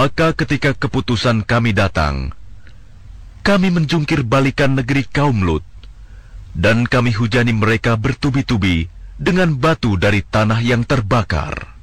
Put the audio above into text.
Maka ketika keputusan kami datang, kami menjungkir balikan negeri kaum Lut, dan kami hujani mereka bertubi-tubi dengan batu dari tanah yang terbakar.